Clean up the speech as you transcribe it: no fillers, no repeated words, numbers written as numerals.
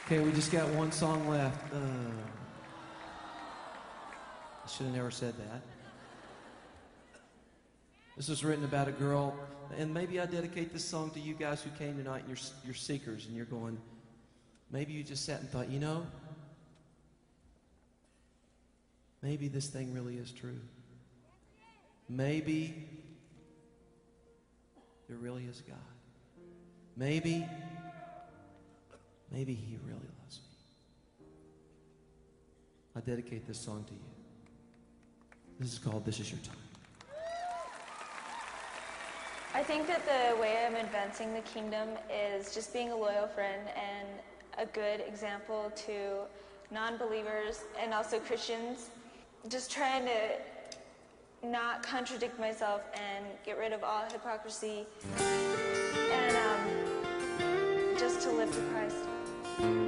Okay, we just got one song left. I should have never said that. This was written about a girl, and maybe I dedicate this song to you guys who came tonight and you're seekers, and you're going, maybe you just sat and thought, you know, maybe this thing really is true. Maybe there really is a God. Maybe He really loves me. I dedicate this song to you. This is called This Is Your Time. I think that the way I'm advancing the kingdom is just being a loyal friend and a good example to non-believers and also Christians. Just trying to not contradict myself and get rid of all hypocrisy and just to live for Christ.